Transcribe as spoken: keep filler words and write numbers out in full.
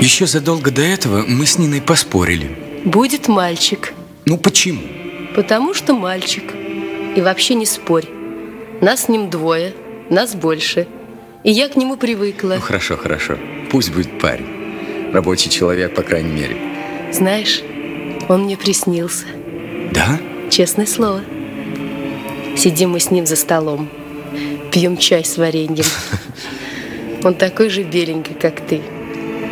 Еще задолго до этого мы с Ниной поспорили. Будет мальчик. Ну почему? Потому что мальчик. И вообще не спорь. Нас с ним двое, нас больше. И я к нему привыкла. Ну хорошо, хорошо. Пусть будет парень. Рабочий человек, по крайней мере. Знаешь, он мне приснился. Да? Честное слово. Сидим мы с ним за столом, пьем чай с вареньем. Он такой же беленький, как ты.